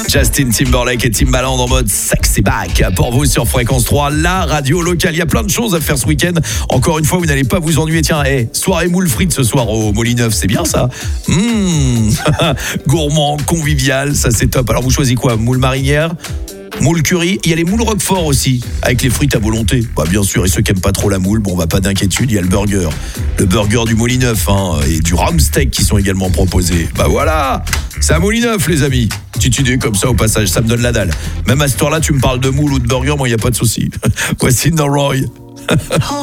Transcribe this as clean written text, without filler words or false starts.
Justin Timberlake et Timbaland en mode sexy back pour vous sur Fréquence 3, la radio locale. Il y a plein de choses à faire ce week-end. Encore une fois, vous n'allez pas vous ennuyer. Tiens, soirée moule frites ce soir au Molineuf, c'est bien ça. Gourmand, convivial, ça c'est top. Alors vous choisissez quoi? Moule marinière, moule curry, il y a les moules roquefort aussi, avec les frites à volonté. Bah, bien sûr, et ceux qui n'aiment pas trop la moule, bon, pas d'inquiétude, il y a le burger du Molineuf et du ram steak qui sont également proposés. Bah voilà, c'est à Molineuf les amis. Petite idée comme ça au passage, ça me donne la dalle. Même à cette heure-là, tu me parles de moule ou de burger, moi il n'y a pas de souci. Voici Noroy.